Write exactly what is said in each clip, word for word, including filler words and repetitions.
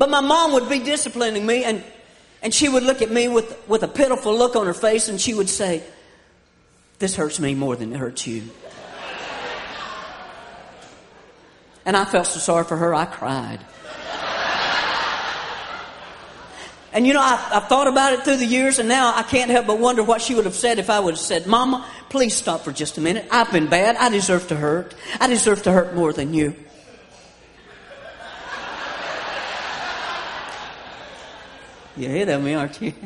But my mom would be disciplining me, and, and she would look at me with, with a pitiful look on her face, and she would say, "This hurts me more than it hurts you." And I felt so sorry for her, I cried. And you know, I, I've thought about it through the years, and now I can't help but wonder what she would have said if I would have said, "Mama, please stop for just a minute. I've been bad. I deserve to hurt. I deserve to hurt more than you." You're ahead of me, aren't you?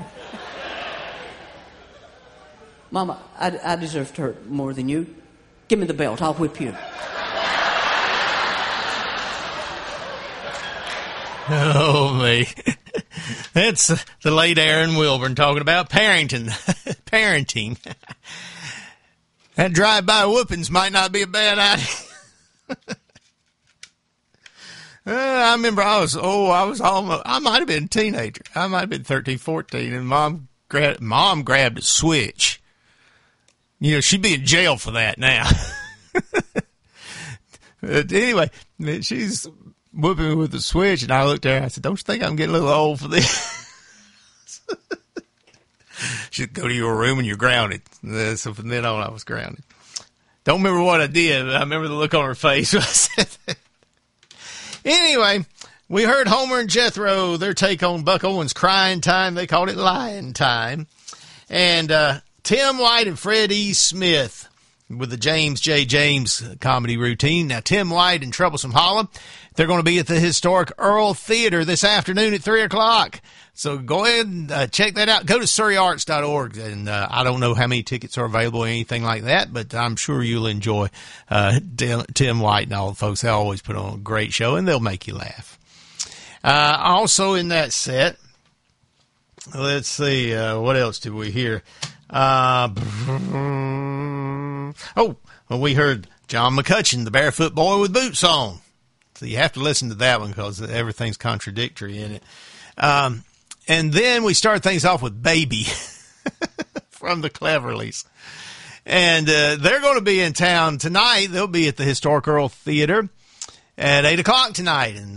"Mama, I, I deserve to hurt more than you. Give me the belt. I'll whip you." Oh, me. That's the late Aaron Wilburn talking about parenting. Parenting. That drive-by whoopings might not be a bad idea. uh, I remember I was, oh, I was almost, I might have been a teenager. I might have been thirteen, fourteen, and mom grabbed, mom grabbed a switch. You know, she'd be in jail for that now. But anyway, she's whooping me with the switch, and I looked at her and I said, "Don't you think I'm getting a little old for this?" She said, "Go to your room and you're grounded." So from then on, I was grounded. Don't remember what I did, but I remember the look on her face when I said that. Anyway, we heard Homer and Jethro, their take on Buck Owens' Crying Time. They called it Lying Time. And uh, Tim White and Fred E. Smith with the James J. James comedy routine. Now, Tim White and Troublesome Holla, they're going to be at the historic Earl Theater this afternoon at three o'clock. So go ahead and uh, check that out. Go to surrey arts dot org. And uh, I don't know how many tickets are available or anything like that, but I'm sure you'll enjoy uh, Tim White and all the folks. They always put on a great show, and they'll make you laugh. Uh, also in that set, let's see, uh, what else did we hear? Uh, oh, well, we heard John McCutcheon, the Barefoot Boy with Boots On. So you have to listen to that one because everything's contradictory in it. Um, and then we start things off with Baby from the Cleverleys. And uh, they're going to be in town tonight. They'll be at the Historic Earl Theater at eight o'clock tonight. And